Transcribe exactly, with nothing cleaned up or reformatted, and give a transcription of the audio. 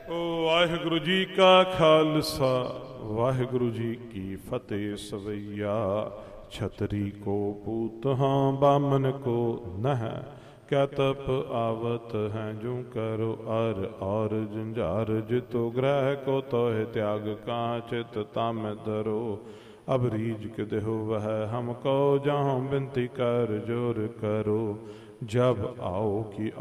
ਵਾਹਿਗੁਰੂ ਜੀ ਕਾ ਖਾਲਸਾ ਵਾਹਿਗੁਰੂ ਜੀ ਕੀ ਫਤਿਹ। ਸਵਈਆ ਛਤਰੀ ਕੋ ਪੂਤ ਹਾਂ ਬਾਮਨ ਕੋ ਨਹ ਕਿਆ ਤਪ ਆਵਤ ਹੈ ਜੂ ਕਰੋ ਅਰ ਔਰ ਜੰਝਾਰ ਜਿਤੋ ਗ੍ਰਹਿ ਕੋ ਤੋਹਿ त्याग कांचित तम दरो अब रीझ के देहो वह हमको जहाँ बिनती कर जोर करो जब आओ कि